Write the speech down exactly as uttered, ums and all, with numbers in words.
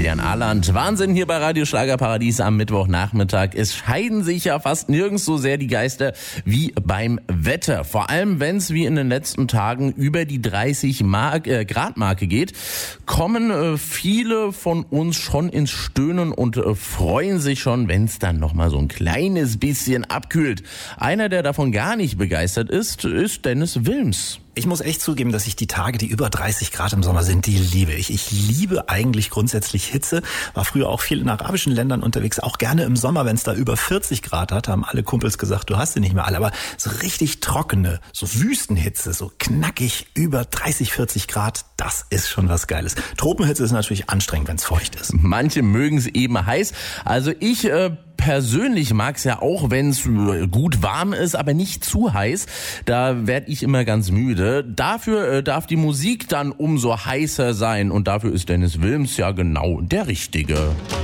Julian Ahland. Wahnsinn hier bei Radio Schlagerparadies am Mittwochnachmittag. Es scheiden sich ja fast nirgends so sehr die Geister wie beim Wetter. Vor allem, wenn es wie in den letzten Tagen über die dreißig Grad Marke geht, kommen äh, viele von uns schon ins Stöhnen und äh, freuen sich schon, wenn es dann noch mal so ein kleines bisschen abkühlt. Einer, der davon gar nicht begeistert ist, ist Dennis Wilms. Ich muss echt zugeben, dass ich die Tage, die über dreißig Grad im Sommer sind, die liebe ich. Ich liebe eigentlich grundsätzlich Hitze. War früher auch viel in arabischen Ländern unterwegs, auch gerne im Sommer, wenn es da über vierzig Grad hat, haben alle Kumpels gesagt, du hast sie nicht mehr alle. Aber so richtig trockene, so Wüstenhitze, so knackig über dreißig, vierzig Grad, das ist schon was Geiles. Tropenhitze ist natürlich anstrengend, wenn es feucht ist. Manche mögen es eben heiß. Also ich äh, persönlich mag es ja auch, wenn es gut warm ist, aber nicht zu heiß. Da werde ich immer ganz müde. Dafür äh, darf die Musik dann umso heißer sein und dafür ist Dennis Wilms ja genau der Richtige.